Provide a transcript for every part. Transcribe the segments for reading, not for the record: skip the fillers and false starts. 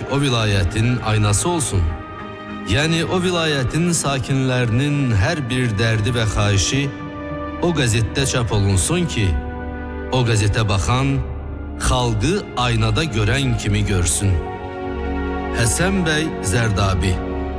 o vilayətin aynası olsun. Yəni o vilayətin sakinlərinin hər bir dərdi və xahişi o qəzetdə çap olunsun ki, o qəzetə baxan xalqı aynada görən kimi görsün. Həsən bəy Zərdabi.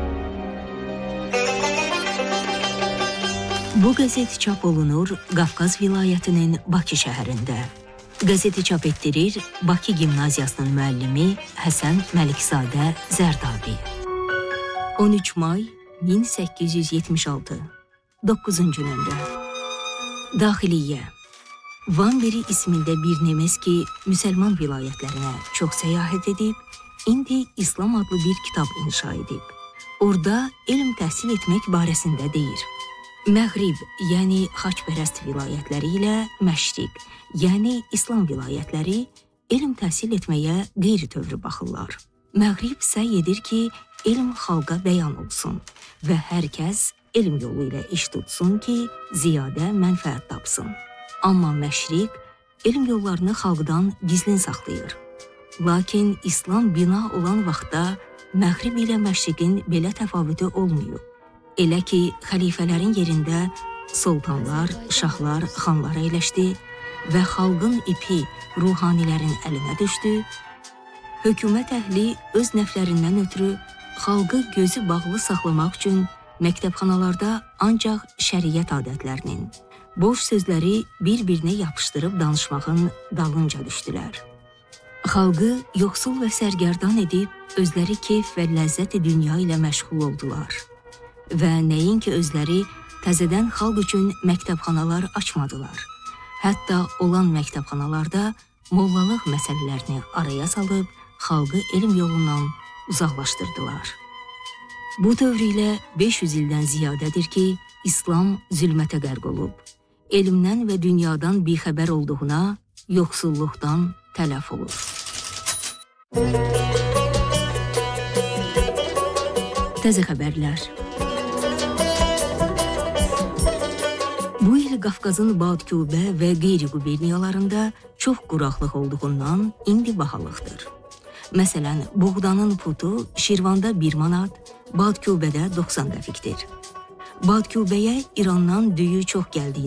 Bu qəzet çap olunur Qafqaz vilayətinin Bakı şəhərində. Qəzeti çap etdirir Bakı Gimnaziyasının müəllimi Həsən Məlikzadə Zərdabi. 13 may 1876, 9-cu nömrə. Daxiliyyə. Van Biri ismində bir Nemeski müsəlman vilayətlərinə çox səyahət edib, indi İslam adlı bir kitab inşa edib. Orada elm təhsil etmək barəsində deyir. Məğrib, yəni xaçpərəst vilayətləri ilə Məşriq, yəni İslam vilayətləri elm təhsil etməyə qeyri-tövrü baxırlar. Məğrib səy edir ki, elm xalqa bəyan olsun və hər kəs elm yolu ilə iş tutsun ki, ziyadə mənfəət tapsın. Amma Məşriq elm yollarını xalqdan gizlin saxlayır. Lakin İslam bina olan vaxtda Məğrib ilə Məşriqin belə təfavütü olmuyor. Elə ki, xəlifələrin yerində sultanlar, şahlar, xanlar əyləşdi və xalqın ipi ruhanilərin əlinə düşdü, hökumət əhli öz nəflərindən ötürü xalqı gözü bağlı saxlamaq üçün məktəbxanalarda ancaq şəriət adətlərinin, boş sözləri bir-birinə yapışdırıb danışmağın dalınca düşdülər. Xalqı yoxsul və sərgərdan edib, özləri keyf və ləzzət-i dünya ilə məşğul oldular. Və nəinki özləri təzədən xalq üçün məktəbxanalar açmadılar. Hətta olan məktəbxanalarda mollalıq məsələlərini araya salıb, xalqı elm yolundan uzaqlaşdırdılar. Bu dövr ilə 500 ildən ziyadədir ki, İslam zülmətə qərq olub. Elmdən və dünyadan bixəbər olduğuna, yoxsulluqdan tələf olur. Təzə xəbərlər. Bu il Qafqazın Badkubə və qeyri-quberniyalarında çox quraqlıq olduğundan indi bahalıqdır. Məsələn, buğdanın putu Şirvanda 1 manat, Badkubədə 90 qəfikdir. Badkubəyə İrandan düyü çox gəldiyi